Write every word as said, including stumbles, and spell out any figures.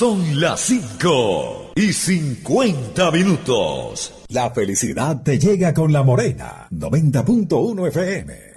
Son las cinco y cincuenta minutos. La felicidad te llega con La Morena, noventa punto uno F M.